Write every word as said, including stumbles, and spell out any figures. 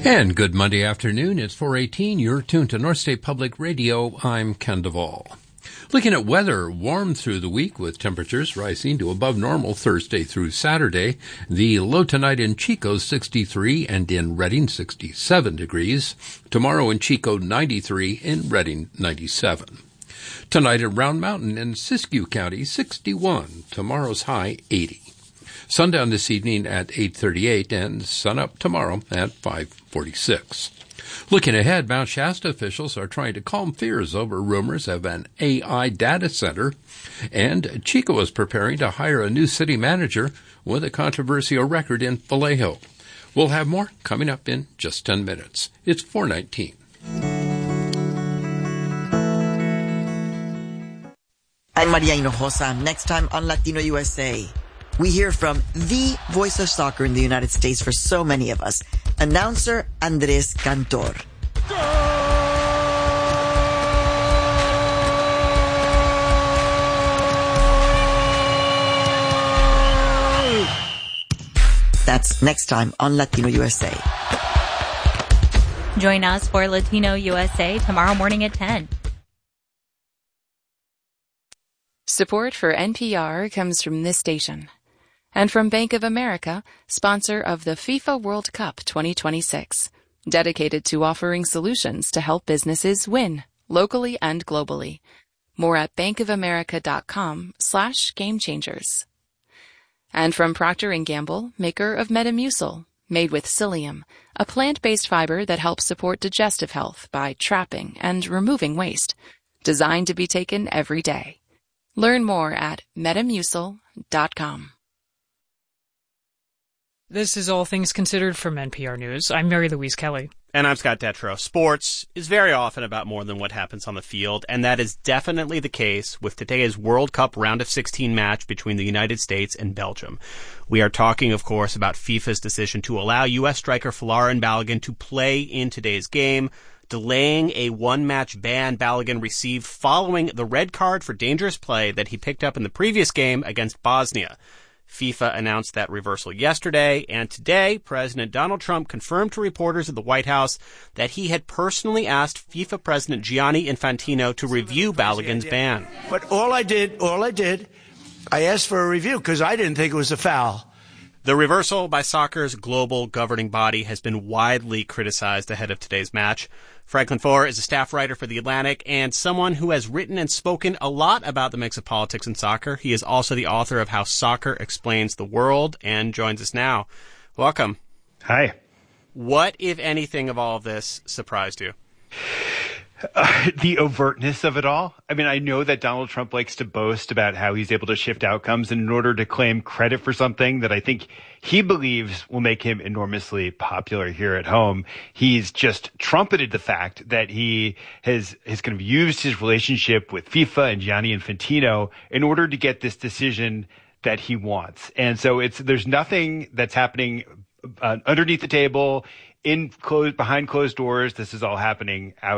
And good Monday afternoon. It's four eighteen. You're tuned to North State Public Radio. I'm Ken Duvall. Looking at weather, warm through the week with temperatures rising to above normal Thursday through Saturday. The low tonight in Chico, sixty-three, and in Redding, sixty-seven degrees. Tomorrow in Chico, ninety-three, in Redding, ninety-seven. Tonight at Round Mountain in Siskiyou County, sixty-one. Tomorrow's high, eighty. Sundown this evening at eight thirty-eight and sunup tomorrow at five forty-six. Looking ahead, Mount Shasta officials are trying to calm fears over rumors of an A I data center, and Chico is preparing to hire a new city manager with a controversial record in Vallejo. We'll have more coming up in just ten minutes. It's four nineteen. I'm Maria Hinojosa. Next time on Latino U S A. We hear from the voice of soccer in the United States for so many of us, announcer Andres Cantor. That's next time on Latino U S A. Join us for Latino U S A tomorrow morning at ten. Support for N P R comes from this station. And from Bank of America, sponsor of the FIFA World Cup twenty twenty-six, dedicated to offering solutions to help businesses win, locally and globally. More at bankofamerica.com slash game changers. And from Procter and Gamble, maker of Metamucil, made with psyllium, a plant-based fiber that helps support digestive health by trapping and removing waste, designed to be taken every day. Learn more at metamucil dot com. This is All Things Considered from N P R News. I'm Mary Louise Kelly. And I'm Scott Detrow. Sports is very often about more than what happens on the field, and that is definitely the case with today's World Cup round of sixteen match between the United States and Belgium. We are talking, of course, about FIFA's decision to allow U S striker Folarin Balogun to play in today's game, delaying a one-match ban Balogun received following the red card for dangerous play that he picked up in the previous game against Bosnia. FIFA announced that reversal yesterday, and today, President Donald Trump confirmed to reporters at the White House that he had personally asked FIFA President Gianni Infantino to review Balogun's ban. But all I did, all I did, I asked for a review because I didn't think it was a foul. The reversal by soccer's global governing body has been widely criticized ahead of today's match. Franklin Foer is a staff writer for The Atlantic and someone who has written and spoken a lot about the mix of politics and soccer. He is also the author of How Soccer Explains the World and joins us now. Welcome. Hi. What, if anything, of all of this surprised you? Uh, the overtness of it all. I mean, I know that Donald Trump likes to boast about how he's able to shift outcomes, and in order to claim credit for something that I think he believes will make him enormously popular here at home, he's just trumpeted the fact that he has, has kind of used his relationship with FIFA and Gianni Infantino in order to get this decision that he wants. And so it's, there's nothing that's happening uh, underneath the table, in closed, behind closed doors. This is all happening out